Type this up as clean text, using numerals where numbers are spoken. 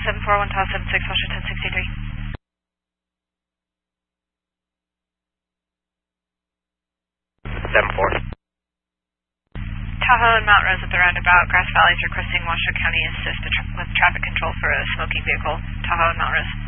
741 Tahoe 76, Washington 63. Tahoe and Mount Rose at the roundabout. Grass Valley is requesting Washoe County assist with traffic control for a smoking vehicle. Tahoe and Mount Rose.